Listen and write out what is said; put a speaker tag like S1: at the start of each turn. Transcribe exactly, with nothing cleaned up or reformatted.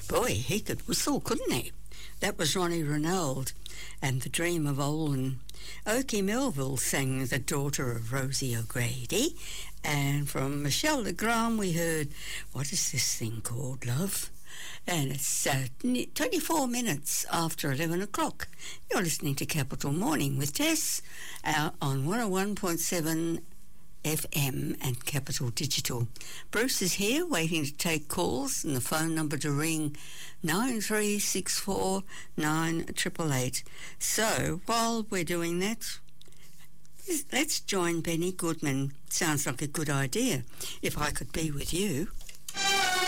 S1: Boy, he could whistle, couldn't he? That was Ronnie Ronald and The Dream of Olin. Oakey Melville sang The Daughter of Rosie O'Grady. And from Michelle Legrand we heard, what is this thing called, love? And it's uh, twenty-four minutes after eleven o'clock. You're listening to Capital Morning with Tess uh, on one oh one point seven F M and Capital Digital. Bruce is here waiting to take calls, and the phone number to ring nine three six four nine eight eight eight. So while we're doing that, let's join Benny Goodman. Sounds like a good idea. If I Could Be With You.